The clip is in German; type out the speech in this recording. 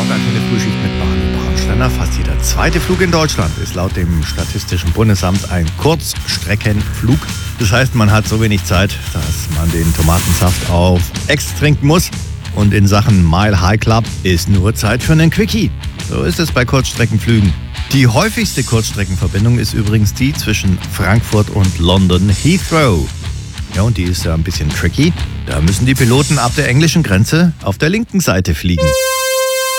Antenne Frühschicht mit Barney Barnsteiner. Fast jeder zweite Flug in Deutschland ist laut dem Statistischen Bundesamt ein Kurzstreckenflug. Das heißt, man hat so wenig Zeit, dass man den Tomatensaft auf Ex trinken muss. Und in Sachen Mile High Club ist nur Zeit für einen Quickie. So ist es bei Kurzstreckenflügen. Die häufigste Kurzstreckenverbindung ist übrigens die zwischen Frankfurt und London Heathrow. Ja, und die ist ja ein bisschen tricky. Da müssen die Piloten ab der englischen Grenze auf der linken Seite fliegen.